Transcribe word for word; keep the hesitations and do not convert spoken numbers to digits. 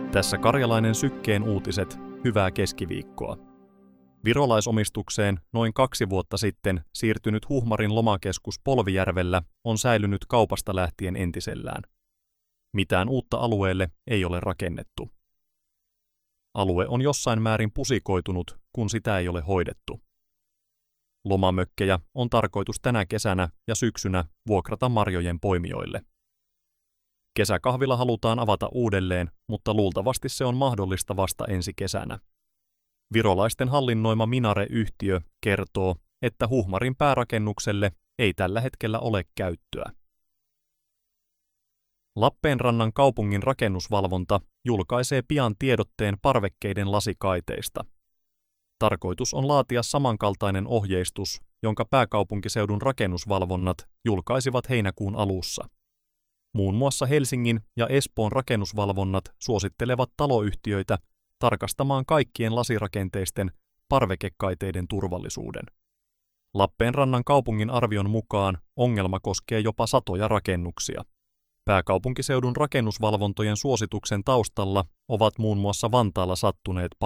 Tässä Karjalainen Sykkeen uutiset, hyvää keskiviikkoa. Virolaisomistukseen noin kaksi vuotta sitten siirtynyt Huhmarin lomakeskus Polvijärvellä on säilynyt kaupasta lähtien entisellään. Mitään uutta alueelle ei ole rakennettu. Alue on jossain määrin pusikoitunut, kun sitä ei ole hoidettu. Lomamökkejä on tarkoitus tänä kesänä ja syksynä vuokrata marjojen poimijoille. Kesäkahvila halutaan avata uudelleen, mutta luultavasti se on mahdollista vasta ensi kesänä. Virolaisten hallinnoima Minare-yhtiö kertoo, että Huhmarin päärakennukselle ei tällä hetkellä ole käyttöä. Lappeenrannan kaupungin rakennusvalvonta julkaisee pian tiedotteen parvekkeiden lasikaiteista. Tarkoitus on laatia samankaltainen ohjeistus, jonka pääkaupunkiseudun rakennusvalvonnat julkaisivat heinäkuun alussa. Muun muassa Helsingin ja Espoon rakennusvalvonnat suosittelevat taloyhtiöitä tarkastamaan kaikkien lasirakenteisten parvekekaiteiden turvallisuuden. Lappeenrannan kaupungin arvion mukaan ongelma koskee jopa satoja rakennuksia. Pääkaupunkiseudun rakennusvalvontojen suosituksen taustalla ovat muun muassa Vantaalla sattuneet